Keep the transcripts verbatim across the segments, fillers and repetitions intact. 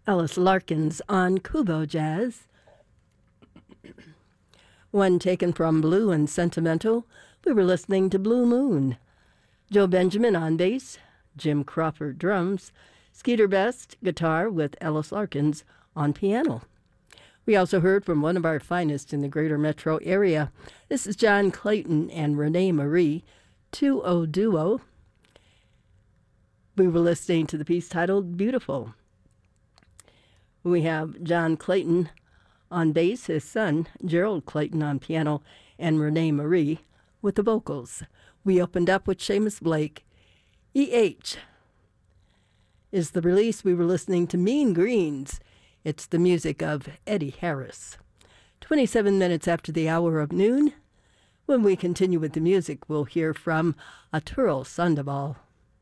Ellis Larkins on Kubo Jazz. One taken from Blue and Sentimental, we were listening to Blue Moon. Joe Benjamin on bass, Jim Crawford drums, Skeeter Best guitar with Ellis Larkins on piano. We also heard from one of our finest in the greater metro area. This is John Clayton and Renee Marie, two oh duo. We were listening to the piece titled Beautiful. We have John Clayton on bass, his son, Gerald Clayton on piano, and Renee Marie with the vocals. We opened up with Seamus Blake. E H is the release. We were listening to Mean Greens. It's the music of Eddie Harris. twenty-seven minutes after the hour of noon. When we continue with the music, we'll hear from Arturo Sandoval.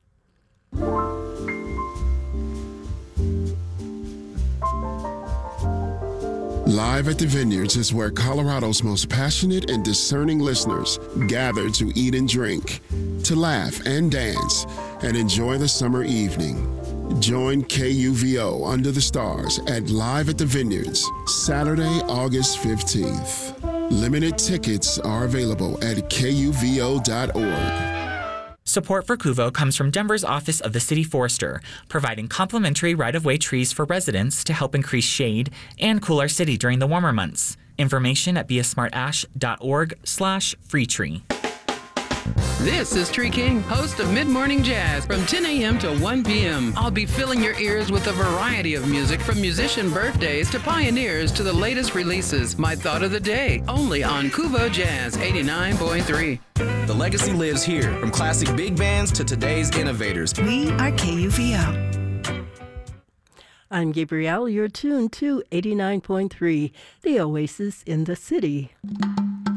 Live at the Vineyards is where Colorado's most passionate and discerning listeners gather to eat and drink, to laugh and dance, and enjoy the summer evening. Join K U V O Under the Stars at Live at the Vineyards, Saturday, August fifteenth. Limited tickets are available at K U V O dot org. Support for Kuvo comes from Denver's Office of the City Forester, providing complimentary right-of-way trees for residents to help increase shade and cool our city during the warmer months. Information at beasmartash.org slash free tree. This is Tree King, host of Mid-Morning Jazz from ten a.m. to one p.m. I'll be filling your ears with a variety of music from musician birthdays to pioneers to the latest releases. My thought of the day, only on Kuvo Jazz eighty-nine point three. The legacy lives here, from classic big bands to today's innovators. We are K U V O. I'm Gabrielle. You're tuned to eighty-nine point three, the Oasis in the City.